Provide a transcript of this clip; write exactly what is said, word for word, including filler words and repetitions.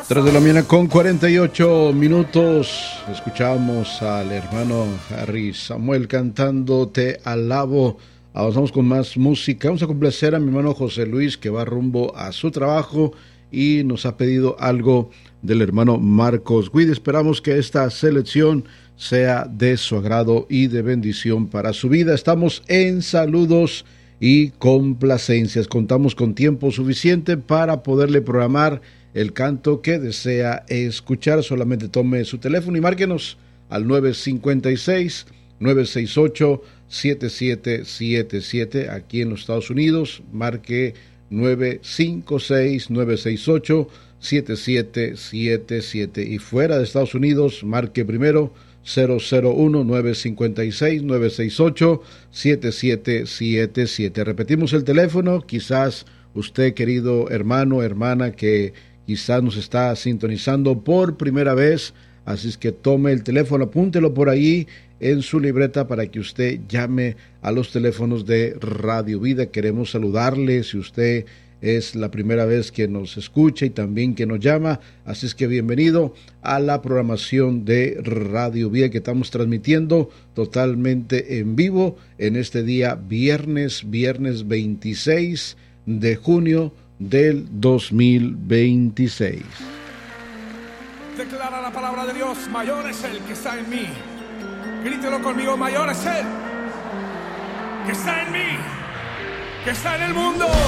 tres de la mañana con cuarenta y ocho minutos. Escuchamos al hermano Harry Samuel cantando Te Alabo. Avanzamos con más música. Vamos a complacer a mi hermano José Luis, que va rumbo a su trabajo y nos ha pedido algo del hermano Marcos Guide. Esperamos que esta selección sea de su agrado y de bendición para su vida. Estamos en saludos y complacencias. Contamos con tiempo suficiente para poderle programar el canto que desea escuchar. Solamente tome su teléfono y márquenos al nueve cinco seis, nueve seis ocho, siete siete siete siete. Aquí en los Estados Unidos, marque nueve cinco seis, nueve seis ocho, siete siete siete siete. Y fuera de Estados Unidos, marque primero cero cero uno, nueve cinco seis, nueve seis ocho, siete siete siete siete. Repetimos el teléfono. Quizás usted, querido hermano, hermana, que quizás nos está sintonizando por primera vez, así es que tome el teléfono, apúntelo por ahí en su libreta para que usted llame a los teléfonos de Radio Vida. Queremos saludarle si usted es la primera vez que nos escucha y también que nos llama, así es que bienvenido a la programación de Radio Vida que estamos transmitiendo totalmente en vivo en este día viernes, viernes veintiséis de junio del dos mil veintiséis. Declara la palabra de Dios: mayor es el que está en mí. Grítelo conmigo: mayor es el que está en mí, que está en el mundo.